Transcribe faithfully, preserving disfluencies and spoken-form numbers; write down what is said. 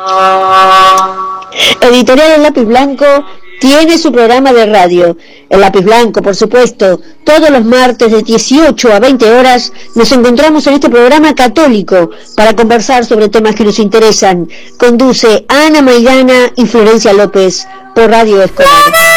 Editorial El Lápiz Blanco tiene su programa de radio. El Lápiz Blanco, por supuesto, todos los martes de dieciocho a veinte horas nos encontramos en este programa católico para conversar sobre temas que nos interesan. Conduce Ana Maidana y Florencia López por Radio Escolar.